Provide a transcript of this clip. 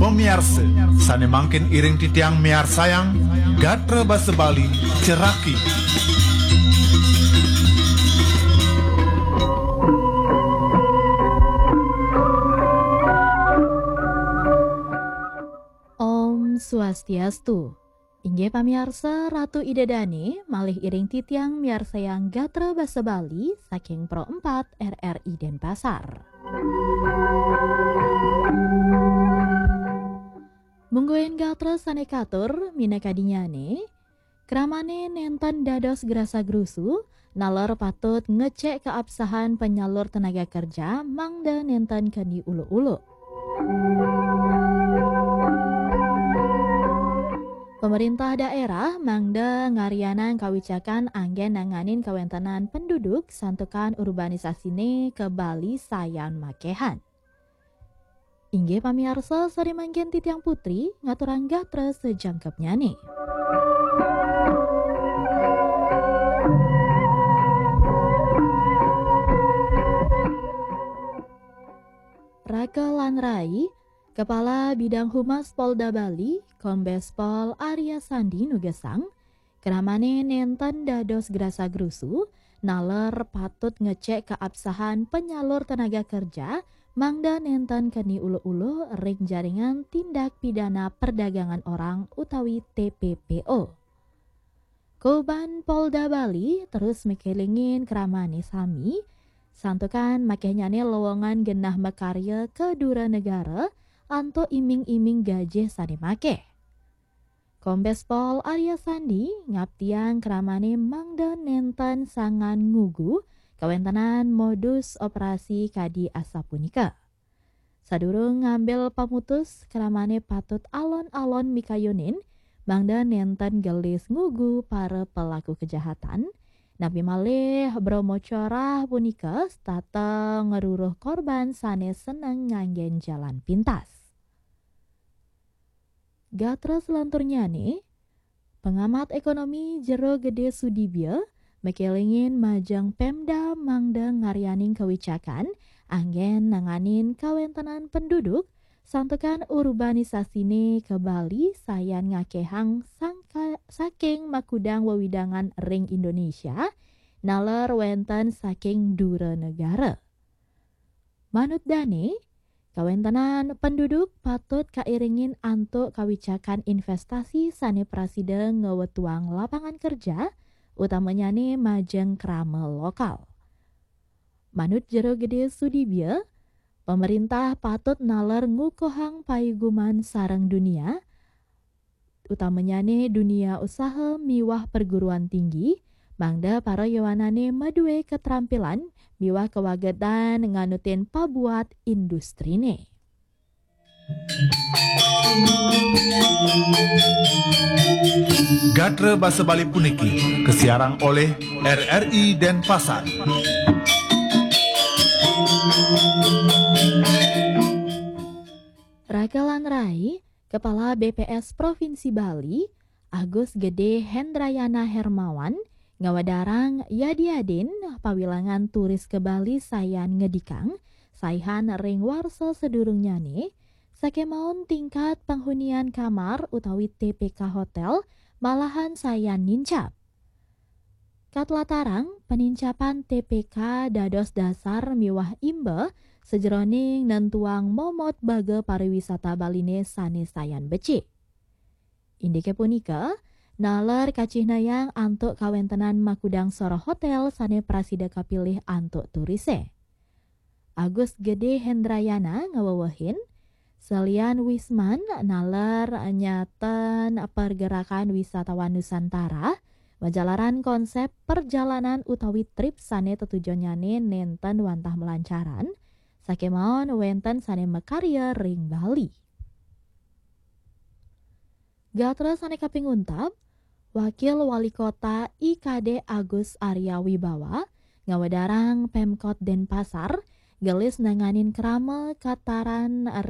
Pemirsa, sane mangkin iring titiang miar sayang, gatra basa Bali, ceraki. Om Swastiastu. Inggih pamirsa Ratu Idedani malih iring titiang miarsa yang gatra basa Bali saking Pro 4 RRI Denpasar. Mungguin gatra sanekatur minakadinyane kramane nenten dados grasa grusu nalar patut ngecek keabsahan penyalur tenaga kerja mangda nenten keni ulu-ulu. Pemerintah daerah mangda ngarianan kawicakan anggen nanganin kawentanan penduduk santukan urbanisasine ke Bali sayan makehan. Inggih pamirsa sari manggen titiang putri ngaturang gatra sejangkepnya nih. Raka Lanrai, Kepala Bidang Humas Polda Bali, Kombes Pol Arya Sandi Nugesang, keramane nenten dados grasa grusu, naler patut ngecek keabsahan penyalur tenaga kerja, mangda nenten keni ulu-ulu ring jaringan tindak pidana perdagangan orang utawi TPPO. Koban Polda Bali terus mekelingin keramane sami, santukan makehnyane lowongan genah makarya ke dura negara, anto iming-iming gaji sane make. Kombes Pol Arya Sandi ngaptiang keramane mangda nenten sangan ngugu kawentanan modus operasi kadi asapunika. Sadurung ngambil pamutus keramane patut alon-alon mikayunin mangda nenten gelis ngugu para pelaku kejahatan. Nabi malih bromo corah punika stata ngeruruh korban sane seneng nganggen jalan pintas. Gatra selanturnya nih, pengamat ekonomi Jero Gede Sudibyo mekelingin majang Pemda mangda ngarianing kewicakan anggen nanganin kawentanan penduduk santukan urbanisasine ke Bali sayan ngakehang saking makudang wewidangan ring Indonesia naler wenten saking dura negara. Manut dane kawentanan penduduk patut kairingin antuk kawicakan investasi sane prasida ngewetuang lapangan kerja utamanya nih majeng krama lokal. Manut Jero Gede Sudibyo, pemerintah patut nalar ngukuhang paiguman sareng dunia, utamanya nih dunia usaha miwah perguruan tinggi, mangda para yawanane madue keterampilan miwah kewagedan nganutin pabuat industrine. Gatra basa Bali puniki kesiarang oleh RRI Denpasar. Raka Lanrai, Kepala BPS Provinsi Bali, Agus Gede Hendrayana Hermawan, ngawadarang yadiadin pawilangan turis ke Bali sayan ngedikang, saihan ring warsa sedurungnya nih, sakemaun tingkat penghunian kamar utawi TPK hotel malahan sayan nincap. Katlatarang penincapan TPK dados dasar miwah imbe sejeroning nentuang momot baga pariwisata Baline sane sayan becik. Indike punika, nalar kacihnayang antuk kawentenan makudang soro hotel sane prasida kapilih antuk turise. Agus Gede Hendrayana ngawawahin, selian Wisman nalar nyaten pergerakan wisatawan Nusantara, majalaran konsep perjalanan utawi trip sane tetujonyane nenten wantah melancaran, sakemaon wenten sane mekarya ring Bali. Gatra sane kaping untap, Wakil Wali Kota IKD Agus Arya Wibawa ngawadarang Pemkot Denpasar gelis nanganin krama kataran